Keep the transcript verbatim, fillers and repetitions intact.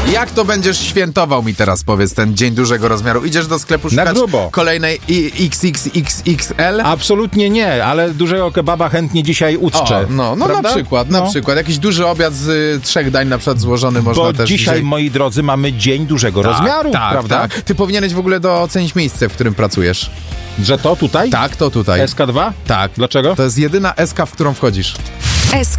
Jak to będziesz świętował, mi teraz powiedz, ten dzień dużego rozmiaru? Idziesz do sklepu Na szukać grubo. kolejnej i- X X X X L? Absolutnie nie, ale dużego kebaba chętnie dzisiaj uczczę. O, no, no na Prawda? przykład, na No. przykład. Jakiś duży obiad z y, trzech dań na przykład złożony można Bo też dzisiaj, moi drodzy, mamy dzień dużego Tak, rozmiaru, tak, prawda? tak. Ty powinieneś w ogóle docenić miejsce, w którym pracujesz. Że to tutaj? Tak, to tutaj. S K dwa? Tak. Dlaczego? To jest jedyna S K, w którą wchodzisz. S